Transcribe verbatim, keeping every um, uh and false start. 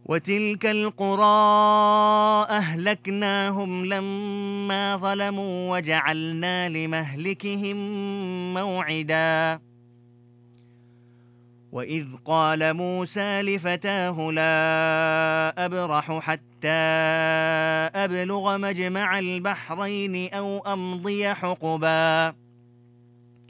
وتلك القرى أهلكناهم لما ظلموا وجعلنا لمهلكهم موعدا وإذ قال موسى لفتاه لا أبرح حتى أبلغ مجمع البحرين أو أمضي حقبا